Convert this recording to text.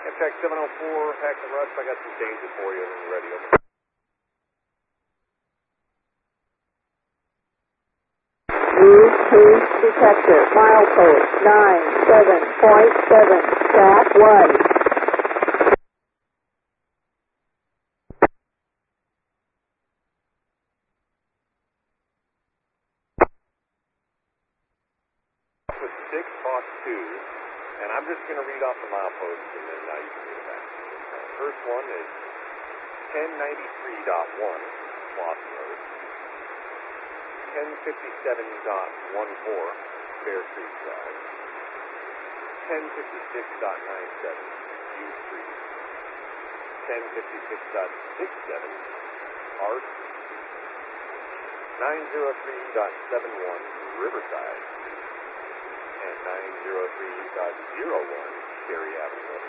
Check 704, Hack and Rush. I got some danger for you when you're ready. Over. Use cruise detector. Milepost 97.7. Track 1. With 6 Box 2, and I'm just going to read off the mileposts and then you can get it back. First one is 1093.1, Slauson Road. 1057.14, Fair Street Drive. 1056.97, U Street. 1056.67, Art. 903.71, Riverside. And 903.01, Cherry Avenue.